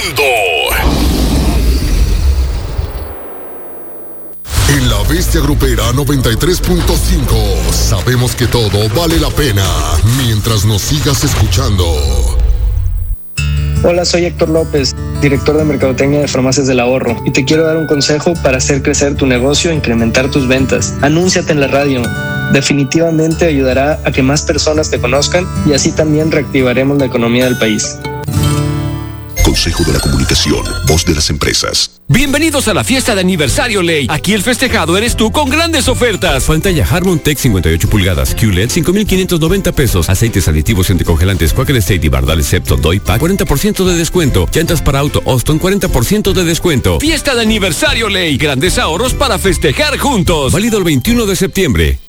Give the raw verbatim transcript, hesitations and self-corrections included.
Armando. En la Bestia Grupera noventa y tres punto cinco sabemos que todo vale la pena mientras nos sigas escuchando. Hola, soy Héctor López, director de Mercadotecnia de Farmacias del Ahorro, y te quiero dar un consejo para hacer crecer tu negocio e incrementar tus ventas. Anúnciate en la radio. Definitivamente ayudará a que más personas te conozcan y así también reactivaremos la economía del país. Consejo de la Comunicación, voz de las empresas. Bienvenidos a la fiesta de aniversario Ley. Aquí el festejado eres tú con grandes ofertas. Pantalla Harmon Tech cincuenta y ocho pulgadas, Q L E D cinco mil quinientos noventa pesos. Aceites aditivos y anticongelantes Quaker State y Bardal Septo Doy Pack cuarenta por ciento de descuento. Llantas para auto Austin cuarenta por ciento de descuento. Fiesta de aniversario Ley. Grandes ahorros para festejar juntos. Válido el veintiuno de septiembre.